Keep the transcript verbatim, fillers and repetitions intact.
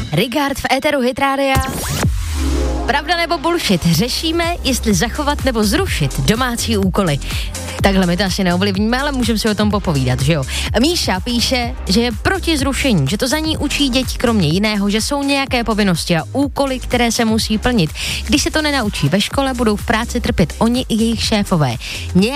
Rigard v éteru Hit Rádia. Pravda nebo bullshit? Řešíme, jestli zachovat nebo zrušit domácí úkoly. Takhle my to asi neovlivníme, ale můžeme si o tom popovídat, že jo? Míša píše, že je proti zrušení, že to za ní učí děti kromě jiného, že jsou nějaké povinnosti a úkoly, které se musí plnit. Když se to nenaučí ve škole, budou v práci trpět oni i jejich šéfové.